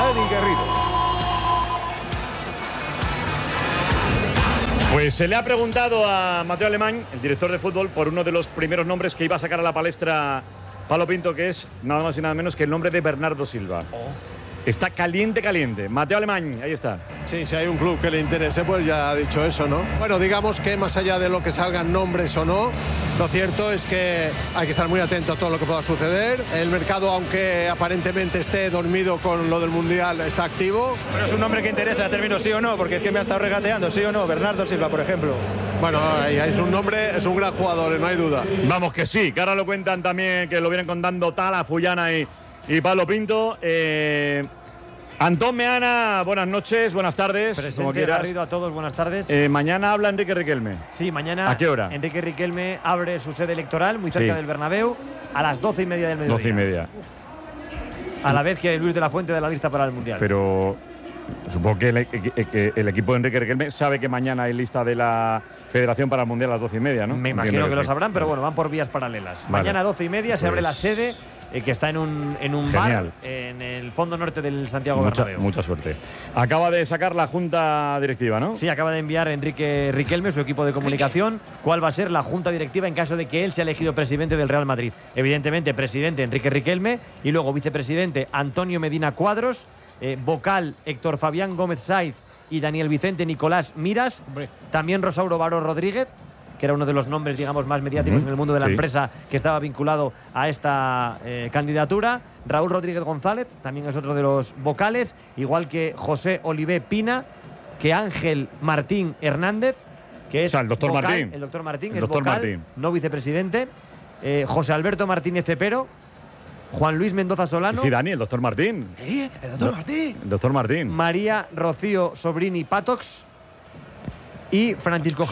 Dani Garrido. Pues se le ha preguntado a Mateo Alemán, el director de fútbol, por uno de los primeros nombres que iba a sacar a la palestra Pablo Pinto, que es nada más y nada menos que el nombre de Bernardo Silva. Está caliente, caliente. Mateo Alemán, ahí está. Sí, si hay un club que le interese, pues ya ha dicho eso, ¿no? Bueno, digamos que más allá de lo que salgan nombres o no, lo cierto es que hay que estar muy atento a todo lo que pueda suceder. El mercado, aunque aparentemente esté dormido con lo del Mundial, está activo. Pero es un nombre que interesa, término sí o no, porque es que me ha estado regateando, sí o no, Bernardo Silva, por ejemplo. Bueno, es un nombre, es un gran jugador, no hay duda. Vamos que sí, que ahora lo cuentan también, que lo vienen contando Tala, Fullana y Pablo Pinto. Antón Meana, buenas noches, buenas tardes. Presente, como quieras. Garrido, a todos, buenas tardes. Mañana habla Enrique Riquelme. Sí, mañana. ¿A qué hora? Enrique Riquelme abre su sede electoral muy cerca del Bernabéu a las 12:30 del mediodía. 12:30. A la vez que Luis de la Fuente da la lista para el Mundial. Pero supongo que el equipo de Enrique Riquelme sabe que mañana hay lista de la Federación para el Mundial a las 12:30, ¿no? Me imagino que lo sabrán, pero bueno, van por vías paralelas. Vale. Mañana a 12:30 se abre la sede. Que está en un Genial. bar en el fondo norte del Santiago Bernabéu. Mucha suerte. Acaba de sacar la junta directiva, ¿no? Sí, acaba de enviar Enrique Riquelme, su equipo de comunicación, cuál va a ser la junta directiva en caso de que él sea elegido presidente del Real Madrid. Evidentemente, presidente Enrique Riquelme y luego vicepresidente Antonio Medina Cuadros, vocal Héctor Fabián Gómez Saiz y Daniel Vicente Nicolás Miras, también Rosauro Baró Rodríguez, que era uno de los nombres, digamos, más mediáticos en el mundo de la empresa que estaba vinculado a esta candidatura. Raúl Rodríguez González, también es otro de los vocales, igual que José Olivé Pina, que Ángel Martín Hernández, que es el doctor vocal, Martín. El doctor Martín, el es doctor vocal, Martín. no vicepresidente. José Alberto Martínez Cepero, Juan Luis Mendoza Solano. Sí, Dani, el doctor Martín. ¿El doctor Martín? El doctor Martín. María Rocío Sobrini Patox y Francisco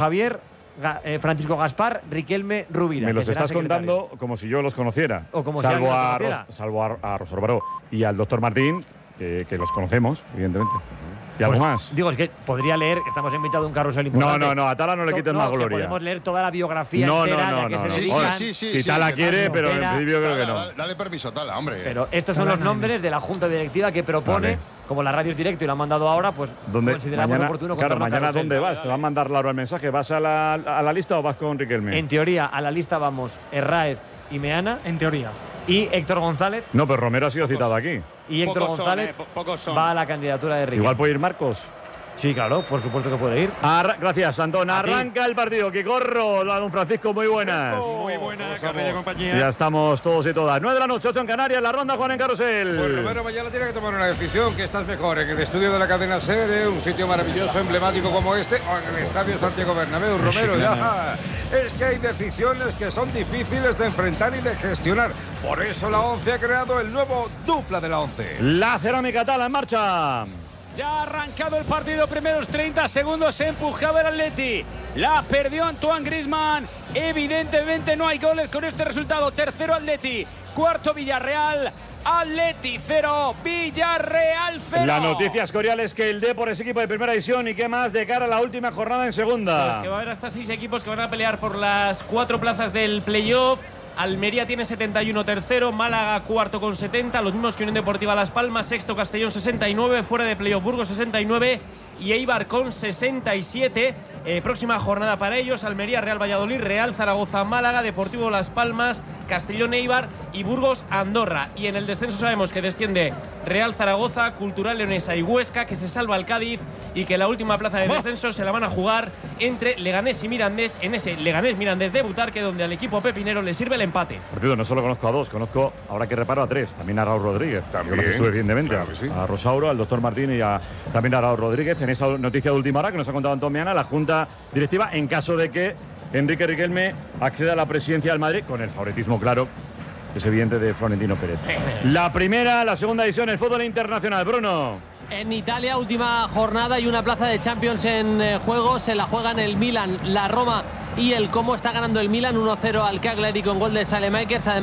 Gaspar Riquelme Rubira. Me los estás contando como si yo los conociera. O como salvo si alguien los conociera. Salvo a Rosario Baró y al doctor Martín, que los conocemos, evidentemente. ¿Y algo más? Digo, es que podría leer, estamos en mitad de un carrusel importante. No, a Tala no le quites más gloria. Podemos leer toda la biografía entera a la que se dedican. Si Tala quiere, pero en principio creo que no. Dale permiso, Tala, hombre. Pero estos son los nombres de la junta directiva que propone, como la radio es directo y lo han mandado ahora, pues consideramos mañana, oportuno claro, contarlo. mañana ¿dónde vas? ¿Te va a mandar Laura el mensaje? ¿Vas a la lista o vas con Riquelme? En teoría, a la lista vamos Herráez y Meana. En teoría. Y Héctor González. No, pero Romero ha sido citado aquí. Y Héctor González va a la candidatura de Riquelme. Igual puede ir Marcos. Sí, claro, por supuesto que puede ir. Gracias, Antón. Arranca el partido. Que corro, don Francisco, muy buenas. Muy buenas, Carrera y compañía. Ya estamos todos y todas. 9 de la noche, 8 en Canarias, la ronda Juan en Carrusel. Pues Romero mañana tiene que tomar una decisión, que estás mejor en el estudio de la cadena SER, un sitio maravilloso, emblemático como este, o en el estadio Santiago Bernabéu. Romero, ya. Es que hay decisiones que son difíciles de enfrentar y de gestionar. Por eso la ONCE ha creado el nuevo dupla de la ONCE. La Cerámica Tala en marcha. Ya ha arrancado el partido, primeros 30 segundos se empujaba el Atleti. La perdió Antoine Griezmann. Evidentemente no hay goles con este resultado. Tercero Atleti, cuarto Villarreal. Atleti 0, Villarreal 0. La noticia escorial es que el Depor es equipo de primera división y qué más de cara a la última jornada en segunda. Pues que va a haber hasta 6 equipos que van a pelear por las 4 plazas del playoff. Almería tiene 71 tercero, Málaga cuarto con 70, los mismos que Unión Deportiva Las Palmas, sexto Castellón 69, fuera de playoff Burgos 69 y Eibar con 67. Próxima jornada para ellos: Almería, Real Valladolid, Real Zaragoza, Málaga, Deportivo Las Palmas, Castellón, Eibar y Burgos, Andorra. Y en el descenso sabemos que desciende Real Zaragoza, Cultural Leonesa y Huesca, que se salva el Cádiz y que la última plaza de descenso se la van a jugar entre Leganés y Mirandés, en ese Leganés-Mirandés de Butarque, donde al equipo pepinero le sirve el empate. Partido, no solo conozco a 2, conozco, ahora que reparo, a 3. También a Raúl Rodríguez. También. Yo lo estuve, evidentemente. Claro que sí. A Rosauro, al doctor Martín y también a Raúl Rodríguez. En esa noticia de última hora que nos ha contado Antón Meana, la junta directiva, en caso de que Enrique Riquelme acceda a la presidencia del Madrid, con el favoritismo claro, que es evidente, de Florentino Pérez. La primera, la segunda división, el fútbol internacional. Bruno. En Italia, última jornada y una plaza de Champions en juego. Se la juegan el Milan, la Roma y el Como. Está ganando el Milan 1-0 al Cagliari con gol de Saelemaekers. Además,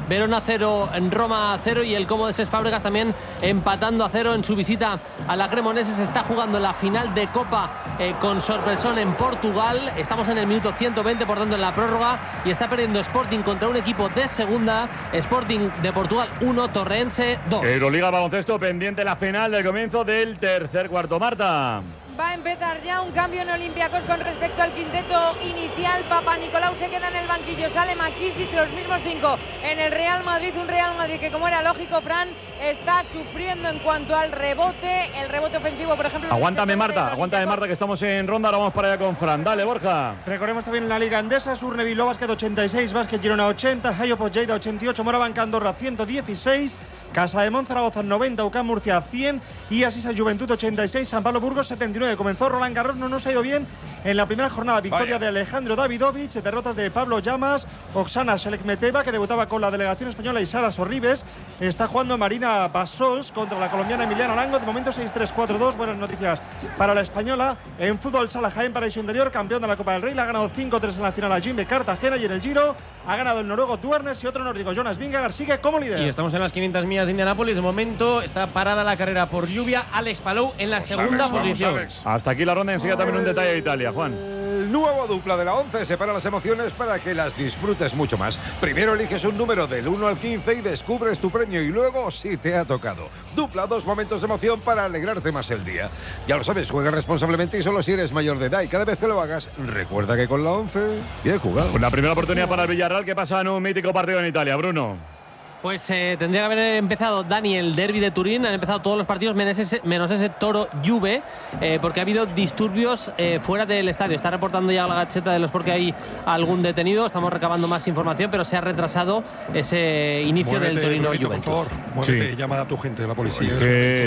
Verona 0, Roma 0 y el Como de Cesc Fábregas también empatando a 0 en su visita a la Cremonese. Se está jugando la final de Copa con sorpresón en Portugal. Estamos en el minuto 120, por tanto en la prórroga, y está perdiendo Sporting contra un equipo de segunda. Sporting de Portugal 1, Torrense 2. Euroliga baloncesto, pendiente la final del comienzo del tercer cuarto. Marta. Va a empezar ya un cambio en Olympiacos con respecto al quinteto inicial. Papanikolaou se queda en el banquillo, sale Makisic, los mismos 5 en el Real Madrid. Un Real Madrid que, como era lógico, Fran, está sufriendo en cuanto al rebote. El rebote ofensivo, por ejemplo. Aguántame, Marta, que estamos en ronda. Ahora vamos para allá con Fran. Dale, Borja. Recordemos también la Liga Andesa: Surne Bilbao Basket 86, Basket Girona 80, Hayop Lleida 88, Morabanca Andorra 116, Casa de Monzaragoza 90, UCAM Murcia 100 y Asisa Juventud 86, San Pablo Burgos 79. Comenzó Roland Garros, no nos ha ido bien en la primera jornada. Victoria de Alejandro Davidovich, derrotas de Pablo Llamas, Oksana Selekmeteva, que debutaba con la delegación española, y Sara Sorribes. Está jugando Marina Basols contra la colombiana Emiliana Arango. De momento 6-3, 4-2. Buenas noticias para la española. En fútbol sala, Jaén Paraíso Interior, campeón de la Copa del Rey. Le ha ganado 5-3 en la final a Jimbe Cartagena, y en el Giro ha ganado el noruego Duernes y otro nórdico, Jonas Vingegaard, sigue como líder. Y estamos en las 500 millas de Indianápolis. De momento está parada la carrera por lluvia. Alex Palou en la segunda posición. Hasta aquí la ronda. Enseguida también un detalle de Italia, Juan. El nuevo dupla de la 11 separa las emociones para que las disfrutes mucho más. Primero eliges un número del 1 al 15 y descubres tu premio, y luego, si te ha tocado, dupla 2 momentos de emoción para alegrarte más el día. Ya lo sabes, juega responsablemente y solo si eres mayor de edad, y cada vez que lo hagas, recuerda que con la 11 bien jugado. Una primera oportunidad para el Villarreal, que pasa en un mítico partido en Italia. Bruno. Pues tendría que haber empezado, Dani, el derbi de Turín. Han empezado todos los partidos menos ese Toro Juve, porque ha habido disturbios fuera del estadio. Está reportando ya la Gazzetta dello Sport que hay algún detenido. Estamos recabando más información, pero se ha retrasado ese inicio del Torino Juventus. Por favor, muévete y llama a tu gente de la policía.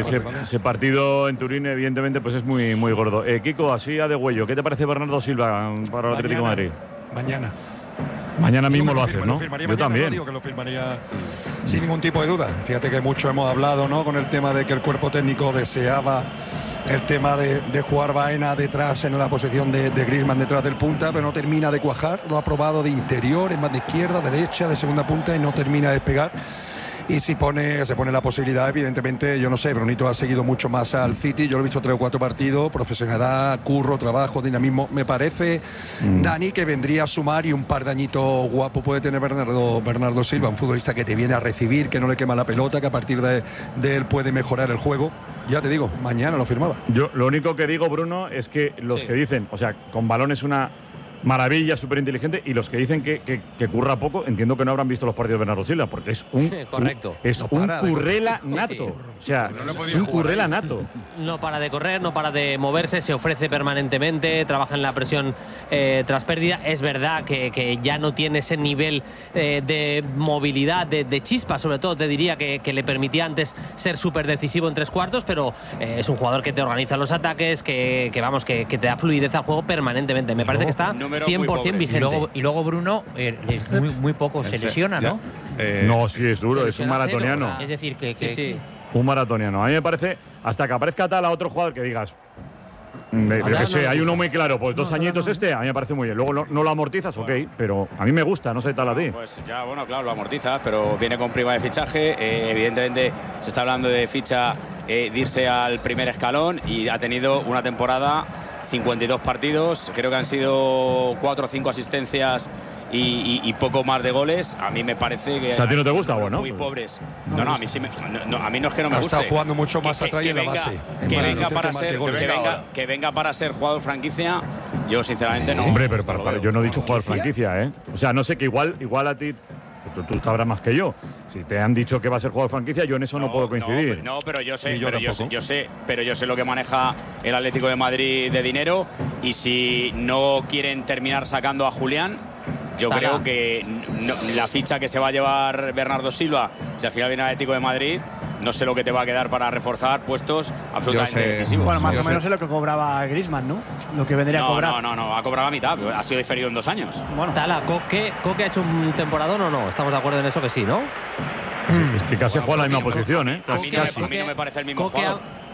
Ese partido en Turín, evidentemente, pues es muy, muy gordo. Kiko, así a de huello, ¿qué te parece Bernardo Silva para el Atlético de Madrid? Mañana mismo lo haces, ¿no? Yo también. Digo que lo firmaría sin ningún tipo de duda. Fíjate que mucho hemos hablado, ¿no?, con el tema de que el cuerpo técnico deseaba el tema de jugar Baena detrás, en la posición de Griezmann detrás del punta, pero no termina de cuajar. Lo ha probado de interior, en más de izquierda, derecha, de segunda punta, y no termina de despegar. Y si se pone la posibilidad, evidentemente, yo no sé, Brunito ha seguido mucho más al City. Yo lo he visto 3 o 4 partidos, profesionalidad, curro, trabajo, dinamismo. Me parece, Dani, que vendría a sumar, y un par de añitos guapo puede tener Bernardo Silva, un futbolista que te viene a recibir, que no le quema la pelota, que a partir de él puede mejorar el juego. Ya te digo, mañana lo firmaba. Yo lo único que digo, Bruno, es que los que dicen, o sea, con balón es una maravilla, súper inteligente, y los que dicen que curra poco, entiendo que no habrán visto los partidos de Bernardo Silva, porque es un currela nato. O sea, es un currela nato. No para de correr, no para de moverse, se ofrece permanentemente, trabaja en la presión tras pérdida. Es verdad que ya no tiene ese nivel de movilidad, de chispa, sobre todo, te diría, que le permitía antes ser súper decisivo en 3 cuartos, pero es un jugador que te organiza los ataques, que te da fluidez al juego permanentemente. Me parece que está 100% vigente. Y luego Bruno muy poco se lesiona, ¿no? No, sí, es duro, es un maratoniano. Es decir, sí. Un maratoniano. A mí me parece, hasta que aparezca tal a otro jugador que digas, yo que sé, hay uno muy claro, pues 2 añitos a mí me parece muy bien. Luego no lo amortizas, ok, pero a mí me gusta, no sé tal a ti. Pues ya, bueno, claro, lo amortizas, pero viene con prima de fichaje. Evidentemente se está hablando de ficha, de irse al primer escalón, y ha tenido una temporada, 52 partidos, creo que han sido 4 o 5 asistencias y poco más de goles. A mí me parece que... O sea, ¿a ti no te gusta o no? Muy pobres. No, a mí sí a mí no es que no me guste. Ha estado jugando mucho más atrás en la base. Que venga para ser jugador franquicia, yo sinceramente no. Hombre, pero yo no he dicho jugador franquicia, ¿eh? O sea, no sé, que igual a ti... Tú sabrás más que yo. Si te han dicho que va a ser jugador franquicia, yo en eso no puedo coincidir. No, pero yo sé, yo sé lo que maneja el Atlético de Madrid de dinero, y si no quieren terminar sacando a Julián, yo creo que la ficha que se va a llevar Bernardo Silva, si al final viene el Atlético de Madrid, no sé lo que te va a quedar para reforzar puestos absolutamente decisivos. Bueno, más o menos es lo que cobraba Griezmann, ¿no? Lo que vendría a cobrar. No, ha cobrado la mitad, ha sido diferido en 2 años. Bueno, Coque ha hecho un temporadón, ¿o no? Estamos de acuerdo en eso, que sí, ¿no? Es que casi juega en la misma posición, ¿eh? A mí no me parece el mismo jugador.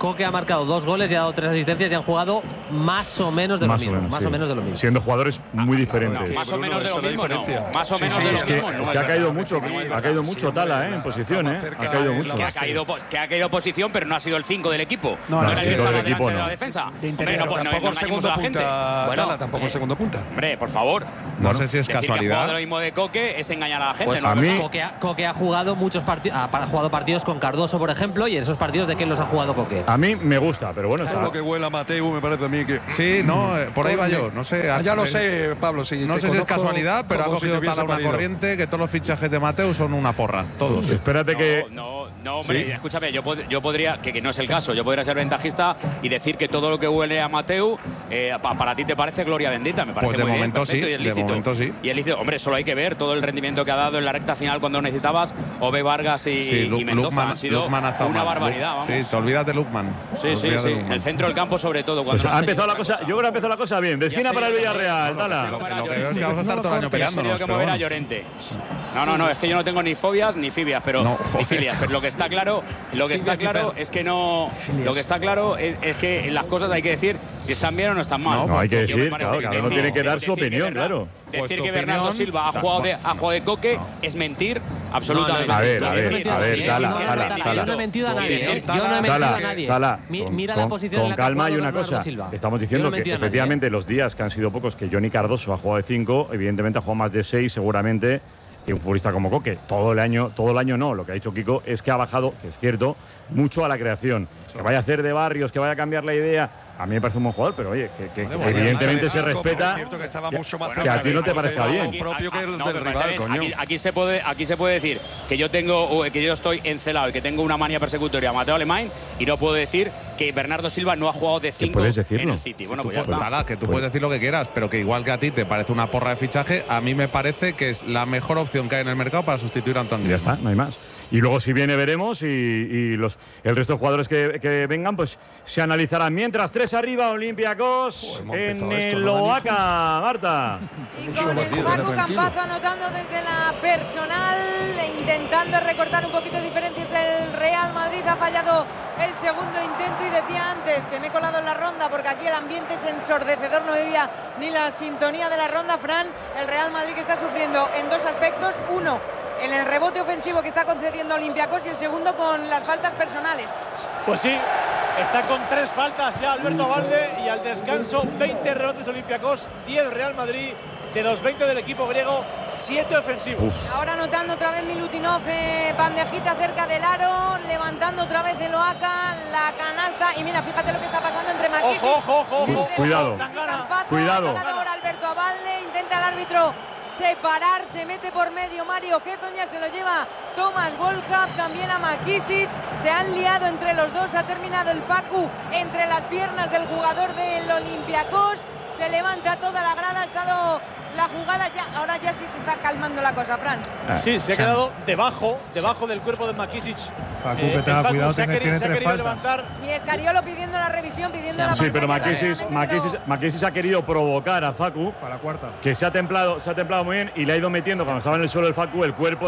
Coque ha marcado 2 goles y ha dado 3 asistencias y han jugado más o menos de lo mismo. Más o menos de lo mismo. Siendo jugadores muy diferentes. Más o menos de lo mismo, no. Más o menos de lo mismo. Es que ha caído mucho Tala, en posición, Ha caído mucho. Que ha caído posición, pero no ha sido el 5 del equipo. No era el que estaba delante equipo, de la defensa. Hombre, tampoco el segundo punta. Tala, tampoco el segundo punta. Hombre, por favor. No sé si es decir casualidad. Que ha jugado lo mismo de Coque es engañar a la gente. Pues ¿no? a mí Coque ha jugado muchos partidos, ha jugado partidos con Cardoso, por ejemplo, y esos partidos ¿de quién los ha jugado Coque? A mí me gusta, pero bueno, está. Lo que huela Mateu me parece a mí que. Sí, no, por ahí va yo. No sé. Ya lo sé, Pablo. Si no sé si es casualidad, pero ha cogido Tala una corriente que todos los fichajes de Mateu son una porra. Todos. Espérate que. No, hombre, escúchame, yo podría, que no es el caso, yo podría ser ventajista y decir que todo lo que huele a Mateu, para ti te parece gloria bendita, me parece pues de muy momento bien, sí, y es lícito. de momento sí. Y es lícito. Hombre, solo hay que ver todo el rendimiento que ha dado en la recta final cuando necesitabas Ove Vargas y Mendoza. Ha sido una barbaridad, vamos. Sí, te olvidas de Lukman. Sí. El centro del campo sobre todo. Pues ha empezado la cosa, yo creo que ha empezado la cosa bien. De esquina para el Villarreal, Tala. Lo que veo es que vamos a estar todo el año peleándonos. Que mover a Llorente. No, es que yo no tengo ni fobias ni fibias, ni filias, pero lo que está claro es que no. Lo que está claro es que las cosas hay que decir si están bien o no están mal. No, hay que decir, claro, cada uno tiene que dar su opinión, claro. Decir que Bernardo Silva ha jugado de Coque es mentir absolutamente. A ver, Tala. Yo no he mentido a nadie. Tala, Mira la posición con calma hay una cosa. Estamos diciendo que efectivamente los días que han sido pocos, que Johnny Cardoso ha jugado de 5, evidentemente ha jugado más de 6 seguramente. Que un futbolista como Coque, todo el año no. Lo que ha dicho Kiko es que ha bajado, que es cierto, mucho a la creación. Que vaya a hacer de Barrios, que vaya a cambiar la idea. A mí me parece un buen jugador, pero oye, que evidentemente se respeta. Que a ti no te parezca bien. Aquí se puede decir que yo estoy encelado y que tengo una manía persecutoria a Mateo Alemán y no puedo decir que Bernardo Silva no ha jugado de 5 en el City. Bueno, pues ya está. Tala, que tú puedes decir lo que quieras, pero que igual que a ti te parece una porra de fichaje, a mí me parece que es la mejor opción que hay en el mercado para sustituir a Antonio. Ya está, no hay más. Y luego si viene veremos y el resto de jugadores que vengan pues se analizarán. Mientras 3 arriba, Olympiacos en el Oaca, Marta. Y con el Paco Campazo anotando desde la personal, intentando recortar un poquito de diferencias el Real Madrid. Ha fallado el segundo intento y decía antes que me he colado en la ronda porque aquí el ambiente es ensordecedor, no había ni la sintonía de la ronda. Fran, el Real Madrid que está sufriendo en 2 aspectos. Uno, en el rebote ofensivo que está concediendo Olympiacos y el segundo con las faltas personales. Pues sí, está con 3 faltas ya Alberto Valde y al descanso 20 rebotes Olympiacos, 10 Real Madrid. De los 20 del equipo griego, 7 ofensivos. Ahora anotando otra vez Milutinov, bandejita cerca del aro, levantando otra vez el Oaca, la canasta. Y mira, fíjate lo que está pasando entre Makisic. Ojo. Cuidado. Cuidado. Alberto Abalde, intenta el árbitro separar, se mete por medio Mario Hezonja, se lo lleva Tomás Volkap, también a Makisic. Se han liado entre los dos, ha terminado el Facu entre las piernas del jugador del Olympiacos. Se levanta toda la grada, ha estado la jugada ya, ahora ya sí se está calmando la cosa, Fran. Sí, se ha quedado debajo del cuerpo de Makisic. Facu, que te da cuidado, se ha querido levantar. Y Escariolo pidiendo la revisión, pidiendo la sí, pero Makisic ha querido provocar a Facu para la cuarta. Que se ha templado muy bien y le ha ido metiendo cuando estaba en el suelo el Facu el cuerpo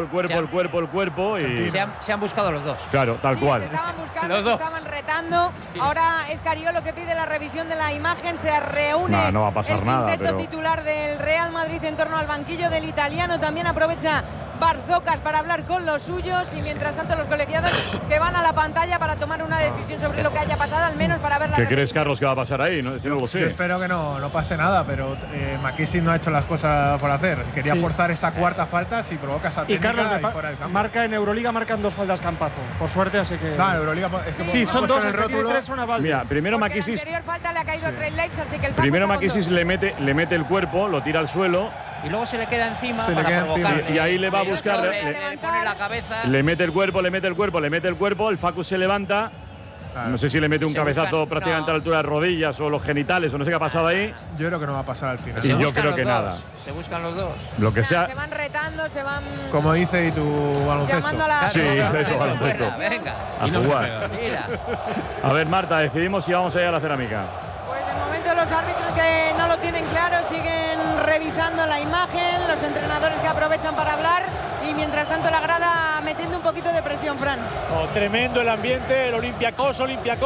y se han buscado los dos. Claro, tal cual. Se estaban buscando, se estaban retando. Sí. Ahora Escariolo que pide la revisión de la imagen, se reúne no va a pasar el quinteto titular del Real Madrid en torno al banquillo del italiano. También aprovecha Barzocas para hablar con los suyos y mientras tanto los colegiados que van a la pantalla para tomar una decisión sobre lo que haya pasado, al menos para ver la ¿Qué crees, Carlos, que va a pasar ahí? No lo sé. Yo espero que no pase nada, pero Makisic no ha hecho las cosas por hacer. Quería forzar esa cuarta falta si provoca esa técnica Carlos, fuera del campo. Marca en Euroliga, marcan 2 faltas Campazo. Por suerte, así que… No, Euroliga… Es que sí, son 2, el rótulo, 3 son a Valde. Mira, primero Makisic… La anterior falta le ha caído a Trey Lakes, así que el primero Makisic le mete el cuerpo, lo tira al suelo… Y luego se le queda encima para provocar. Y ahí le va a buscar… Le pone la cabeza… Le mete el cuerpo, el Facu se levanta… Claro. No sé si le mete un cabezazo prácticamente a la altura de rodillas o los genitales o no sé qué ha pasado ahí. Yo creo que no va a pasar al final. Y yo creo que nada. Se buscan los dos. Lo que sea. Se van retando, se van… Como dice y tu baloncesto. Sí, eso, baloncesto. Venga. A jugar. A ver, Marta, decidimos si vamos a ir a la cerámica. Pues de momento los árbitros que no lo tienen claro, siguen revisando la imagen, los entrenadores que aprovechan para hablar y mientras tanto la grada metiendo un poquito de presión, Fran. Tremendo el ambiente, el Olympiacos.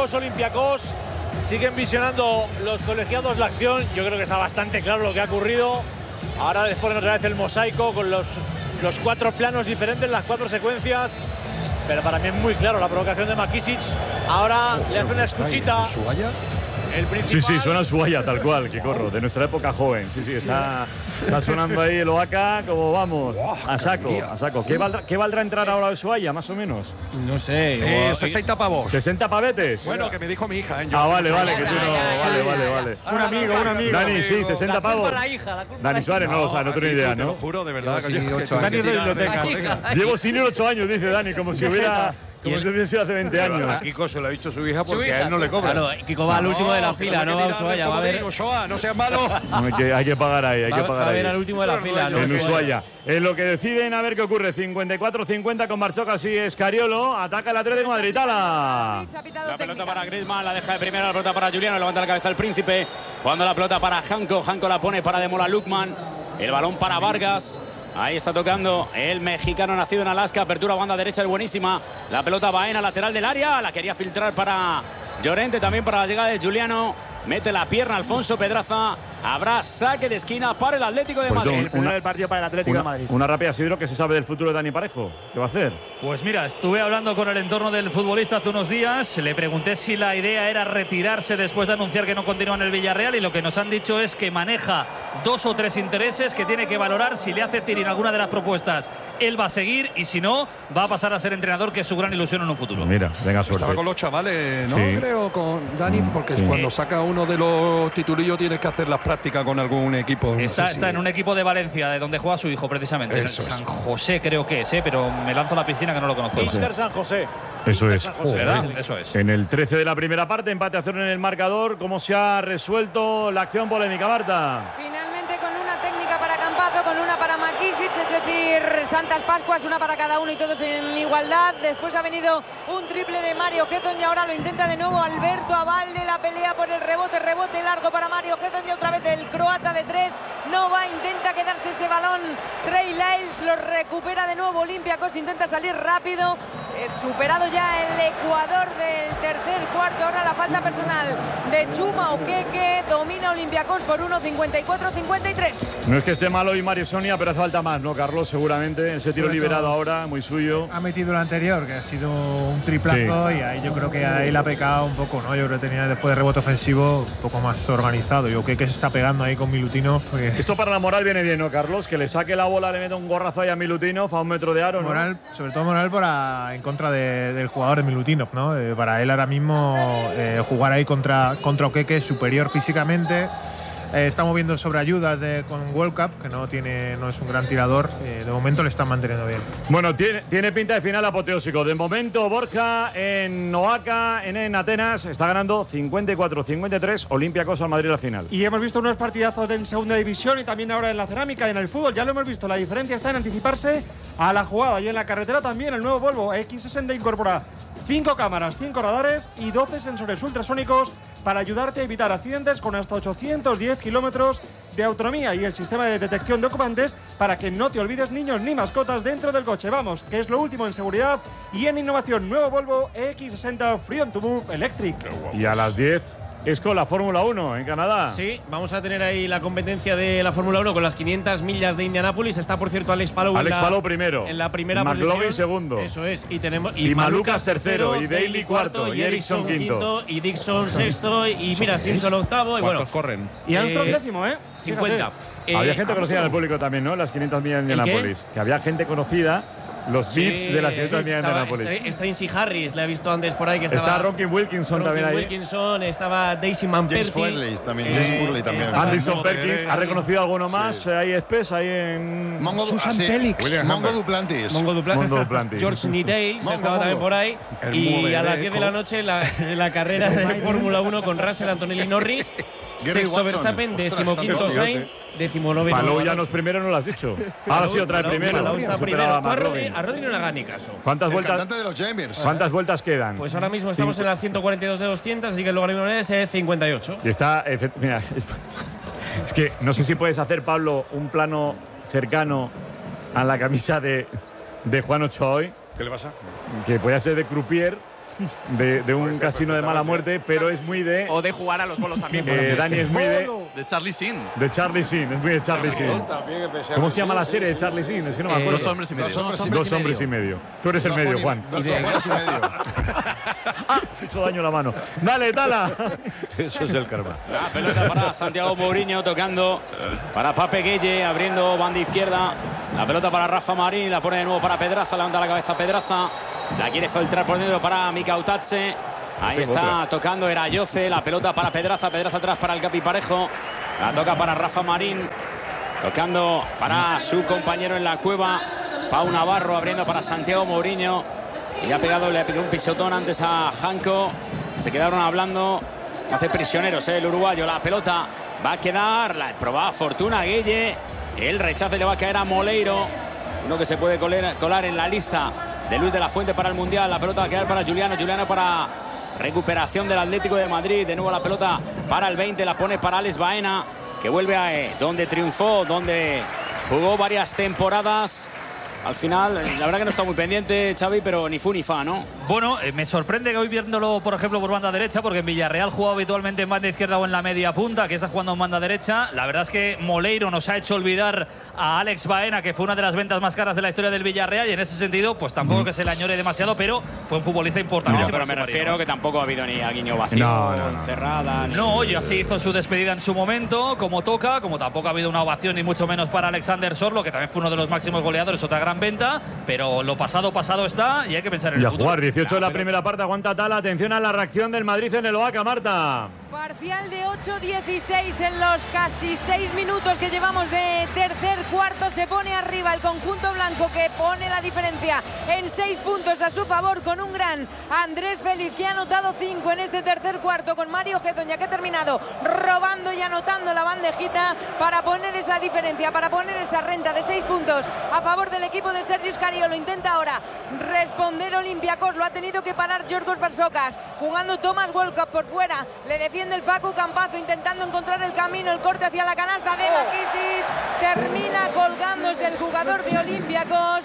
Siguen visionando los colegiados la acción. Yo creo que está bastante claro lo que ha ocurrido. Ahora les ponen otra vez el mosaico con los 4 planos diferentes, las 4 secuencias. Pero para mí es muy claro la provocación de Makisic. Ahora le hace una escuchita. El principal. Sí, suena Ushuaia, tal cual, que corro, de nuestra época joven. Sí, está sonando ahí el Oaca, como vamos, a saco. ¿Qué valdrá entrar ahora a Ushuaia, más o menos? No sé. 60 pavos. ¿60 pavetes? Bueno, que me dijo mi hija. Vale, que tú no. Vale. Un amigo. Dani, sí, 60 pavos. Dani Suárez, no tengo ni idea, ¿no? Te lo juro, de verdad. Dani es de biblioteca. Llevo senior 8 años, dice Dani, como si hubiera sido hace 20 años. A Kiko se lo ha dicho su hija porque a él no le cobra. Claro, Kiko va al último de la fila, no va a Ushuaia. Va a ver. No seas malo. Hay que pagar ahí, Va a ver al último de la fila. En Ushuaia. En lo que deciden, a ver qué ocurre. 54-50 con Marchocas y Escariolo. Ataca el Atlético de Madrid. ¡Tala! La pelota para Griezmann, la deja de primera, la pelota para Juliano, levanta la cabeza el Príncipe. Jugando la pelota para Janko la pone para Demola Lukman. El balón para Vargas. Ahí está tocando el mexicano nacido en Alaska. Apertura banda derecha, es buenísima. La pelota Baena, lateral del área. La quería filtrar para Llorente, también para la llegada de Juliano. Mete la pierna Alfonso Pedraza. Habrá saque de esquina para el Atlético de Madrid. El primero del partido para el Atlético de Madrid. Una rápida, Sidro, que se sabe del futuro de Dani Parejo. ¿Qué va a hacer? Pues mira, estuve hablando con el entorno del futbolista hace unos días. Le pregunté si la idea era retirarse después de anunciar que no continúa en el Villarreal. Y lo que nos han dicho es que maneja 2 o 3 intereses que tiene que valorar. Si le hace tirar alguna de las propuestas, él va a seguir. Y si no, va a pasar a ser entrenador, que es su gran ilusión en un futuro. Mira, venga, suerte. Estaba con los chavales, ¿no? Sí. Creo, con Dani, porque cuando saca uno de los titulillos tienes que hacer las prácticas con algún equipo. Está en un equipo de Valencia, de donde juega su hijo, precisamente. Eso San José creo que es, pero me lanzo a la piscina que no lo conozco. Inter San José. Eso es. ¿Verdad? Eso es. En el 13 de la primera parte, empate a 0 en el marcador. ¿Cómo se ha resuelto la acción polémica, Marta? Finalmente con una técnica para Campazo, con una para Makisic, es decir, Santas Pascuas, una para cada uno y todos en igualdad. Después ha venido un triple de Mario Gedon y ahora lo intenta de nuevo Alberto Abalde. La pelea por el rebote largo para Mario Gedon y otra vez el croata de 3. No va, intenta quedarse ese balón. Trey Lyles lo recupera de nuevo. Olympiacos intenta salir rápido. Es superado ya el Ecuador del tercer cuarto. Ahora la falta personal de Chuma Okeke. Domina Olympiacos por 1, 54-53. No es que esté malo hoy Mario Sonia, pero hace falta más, ¿no, Carlos? Seguramente. Ese tiro liberado ahora, muy suyo. Ha metido el anterior, que ha sido un triplazo, sí. Y ahí yo creo que ahí la ha pecado un poco, ¿no? Yo creo que tenía después de rebote ofensivo un poco más organizado. Yo creo que se está pegando ahí con Milutinov. Esto para la moral viene bien, ¿no, Carlos? Que le saque la bola, le meta un gorrazo ahí a Milutinov a 1 metro de aro, ¿no? Moral, sobre todo moral en contra del jugador de Milutinov, ¿no? Para él ahora mismo jugar ahí contra Okeke es superior físicamente. Está moviendo sobre ayudas con World Cup, que no es un gran tirador. De momento le están manteniendo bien. Bueno, tiene pinta de final apoteósico. De momento, Borja en Oaca, en Atenas, está ganando 54-53. Olympiacos al Madrid a la final. Y hemos visto unos partidazos en segunda división y también ahora en la cerámica y en el fútbol. Ya lo hemos visto. La diferencia está en anticiparse a la jugada. Y en la carretera también el nuevo Volvo X60 incorpora 5 cámaras, 5 radares y 12 sensores ultrasónicos para ayudarte a evitar accidentes con hasta 810 kilómetros de autonomía y el sistema de detección de ocupantes para que no te olvides niños ni mascotas dentro del coche. Vamos, que es lo último en seguridad y en innovación. Nuevo Volvo X60 Free on to Move Electric. Y a las 10 es con la Fórmula 1 en Canadá. Sí, vamos a tener ahí la competencia de la Fórmula 1 con las 500 millas de Indianápolis. Está, por cierto, Alex Palou primero. En la primera McLaughlin posición. segundo. Eso es. Y Malucas tercero. Y Daly cuarto. Y Ericsson quinto. Y Dixon sexto. Y mira, Simpson octavo. Y bueno, corren? Y Armstrong décimo, 50. Había gente conocida en el público también, ¿no? Las 500 millas de Indianápolis. Que había gente conocida. Los beats de las 500 millas de Indianápolis. Tracy Harris, le he visto antes por ahí que estaba. Está Ronkin Wilkinson también ahí. Wilkinson, estaba Daisy Manperti. James Purley también. Anderson Perkins. ¿Ha reconocido alguno más? Ahí Espes, ahí en. Susan Pelix. Mongo Duplantis. George Nittales estaba también por ahí. Y a las 10 de la noche la carrera de Fórmula 1 con Russell, Antonelli, Norris. sexto Verstappen, 15º Sainz, 19º. Palou ya no es primero, no lo has dicho. Ahora sí otra vez primero. Palou está Superaba primero. a A Rodri no le haga ni caso. ¿Cuántas vueltas? De los Jamers. ¿Cuántas vueltas quedan? Pues ahora mismo estamos en la 142 de 200, así que luego mismo es 58. Y está. Mira, es que no sé si puedes hacer, Pablo, un plano cercano a la camisa de Juan Ochoa hoy. ¿Qué le pasa? Que puede ser de croupier, de un casino de mala muerte, pero es muy de. O de jugar a los bolos también. Dani es muy de Charlie Sheen. De Charlie Sheen, es muy de Charlie Sheen. ¿Cómo se llama la serie de Charlie Sheen? Es que no me acuerdo. 2 hombres y medio. Dos hombres y medio. Tú eres el medio, Juan. 2 hombres y medio. He hecho daño la mano. Dale, Tala. Eso es el karma. La pelota para Santiago Mourinho tocando para Pape Gueye, abriendo banda izquierda. La pelota para Rafa Marín, la pone de nuevo para Pedraza, levanta la cabeza Pedraza. La quiere filtrar por dentro para Mika Utache. Ahí está tocando Erayoce, la pelota para Pedraza, Pedraza atrás para el Capi Parejo. La toca para Rafa Marín, tocando para su compañero en la cueva, Pau Navarro, abriendo para Santiago Mourinho. Y le pegó un pisotón antes a Janko. Se quedaron hablando. Hace prisioneros el uruguayo. La pelota va a quedar. La probaba Fortuna Gueye. El rechace le va a caer a Moleiro. Uno que se puede colar en la lista de Luis de la Fuente para el Mundial. La pelota va a quedar para Juliano. Juliano para recuperación del Atlético de Madrid. De nuevo la pelota para el 20. La pone para Alex Baena, que vuelve a donde triunfó, donde jugó varias temporadas. Al final, la verdad que no está muy pendiente, Xavi, pero ni fu ni fa, ¿no? Bueno, me sorprende que hoy viéndolo, por ejemplo, por banda derecha, porque en Villarreal jugaba habitualmente en banda izquierda o en la media punta, que está jugando en banda derecha. La verdad es que Moleiro nos ha hecho olvidar a Alex Baena, que fue una de las ventas más caras de la historia del Villarreal, y en ese sentido, pues tampoco que se le añore demasiado, pero fue un futbolista importante. No, pero me refiero que tampoco ha habido ni a Guiño vacío, encerrada. No, ya se hizo su despedida en su momento, como toca, como tampoco ha habido una ovación, ni mucho menos para Alexander Sorlo, que también fue uno de los máximos goleadores, otra gran venta. Pero lo pasado está y hay que pensar en el futuro. Y a jugar, 18 de la primera parte, aguanta Tala. Atención a la reacción del Madrid en el Oaca, Marta. Parcial de 8-16 en los casi 6 minutos que llevamos de tercer cuarto. Se pone arriba el conjunto blanco, que pone la diferencia en 6 puntos a su favor, con un gran Andrés Félix, que ha anotado 5 en este tercer cuarto, con Mario Gedón, que ha terminado robando y anotando la bandejita para poner esa diferencia, para poner esa renta de 6 puntos a favor del equipo de Sergio Scariolo. Intenta ahora responder Olympiacos, lo ha tenido que parar Giorgos Barsocas, jugando Thomas Walcott por fuera, le defiende el Facu Campazo, intentando encontrar el camino, el corte hacia la canasta de Makisic, termina colgándose el jugador de Olympiacos.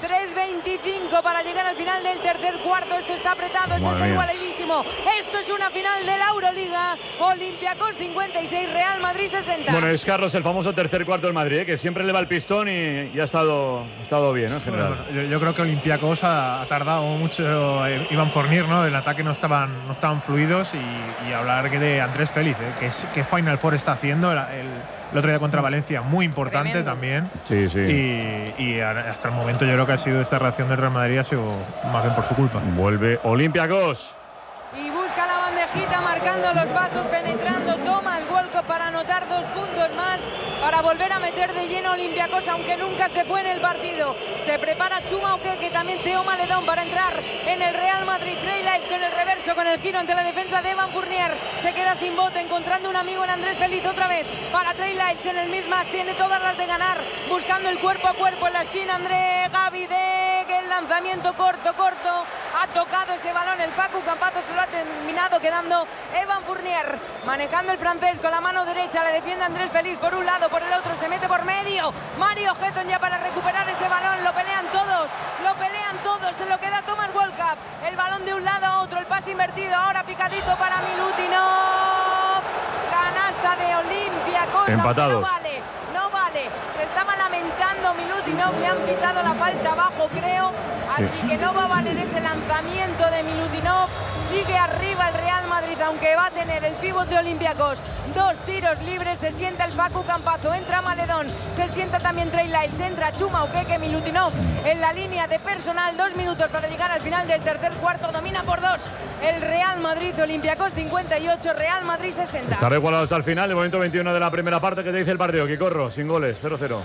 3:25 para llegar al final del tercer cuarto. Esto está apretado, esto está igualadísimo, esto es una final de la Euroliga. Olympiacos 56, Real Madrid 60. Bueno, es Carlos, el famoso tercer cuarto del Madrid, que siempre le va el pistón y ha estado bien, ¿no? En general. Bueno, yo creo que Olympiacos ha tardado mucho. Iván Fournier, ¿no? El ataque no estaban fluidos, y hablar de Andrés Félix, que Final Four está haciendo el otro día contra Valencia, muy importante también. Sí, sí. Y hasta el momento yo creo que ha sido esta reacción del Real Madrid, ha sido más bien por su culpa. Vuelve Olympiacos. Y busca la bandejita, marcando los pasos, penetrando Thomas Walcott para anotar 2 puntos más, para volver a meter de lleno Olympiacos, aunque nunca se fue en el partido. Se prepara Chuma Okeke, también Teo Maledón, para entrar en el Real Madrid. Trey Lyles con el reverso, con el giro ante la defensa de Evan Fournier. Se queda sin bote, encontrando un amigo en Andrés Félix otra vez. Para Trey Lyles en el mismatch, tiene todas las de ganar, buscando el cuerpo a cuerpo en la esquina. André Gavidec, el lanzamiento corto, ha tocado ese balón el Facu Campazo, se lo ha terminado quedando Evan Fournier, manejando el francés con la mano derecha, le defiende Andrés Félix por un lado, por el otro, se mete por medio. Mario Gedón ya para recuperar ese balón, lo pelean todos, se lo queda Thomas Walcott, el balón de un lado a otro, el pase invertido, ahora picadito para Milutinov, canasta de Olympiacos. Empatados. No vale, se estaba lamentando Milutinov, le han pitado la falta abajo, creo, así que no va a valer ese lanzamiento de Milutinov. Sigue arriba el Real Madrid, aunque va a tener el pívot de Olympiacos 2 tiros libres. Se sienta el Facu Campazo, entra Maledón, se sienta también Trey Lyles, entra Chuma Okeke, Milutinov en la línea de personal. 2 minutos para llegar al final del tercer cuarto, domina por 2 el Real Madrid. Olympiacos 58, Real Madrid 60. Estará igualado hasta el final, el momento 21 de la primera parte. ¿Qué te dice el partido, Quicorro? Sin goles, 0-0.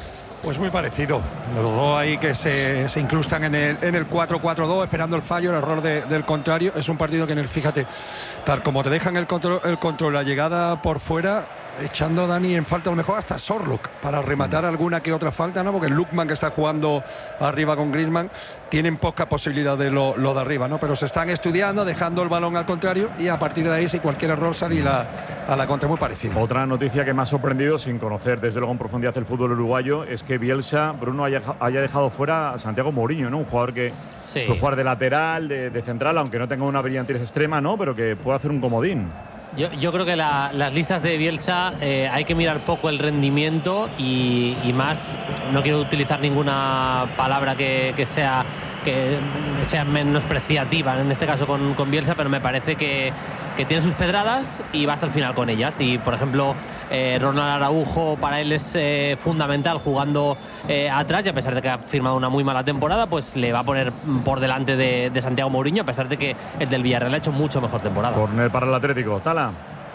Pues muy parecido. Los dos ahí que se incrustan en el 4-4-2, esperando el fallo, el error del contrario. Es un partido que fíjate, tal como te dejan el control, la llegada por fuera, echando Dani en falta a lo mejor hasta Sorlock para rematar alguna que otra falta, ¿no? Porque el Lookman, que está jugando arriba con Griezmann, tienen poca posibilidad de lo de arriba, ¿no? Pero se están estudiando, dejando el balón al contrario, y a partir de ahí, si cualquier error salir a la contra, muy parecido. Otra noticia que me ha sorprendido, sin conocer desde luego en profundidad el fútbol uruguayo, es que Bielsa, Bruno, haya dejado fuera a Santiago Mourinho, ¿no? Un jugador que puede jugar de lateral, de central, aunque no tenga una brillantez extrema, ¿no? Pero que puede hacer un comodín. Yo creo que las listas de Bielsa hay que mirar poco el rendimiento y más, no quiero utilizar ninguna palabra que sea menospreciativa en este caso con Bielsa, pero me parece que tiene sus pedradas y va hasta el final con ellas. Y por ejemplo, Ronald Araujo para él es fundamental jugando atrás, y a pesar de que ha firmado una muy mala temporada, pues le va a poner por delante de Santiago Mourinho, a pesar de que el del Villarreal ha hecho mucho mejor temporada. Córner para el Atlético. Tala.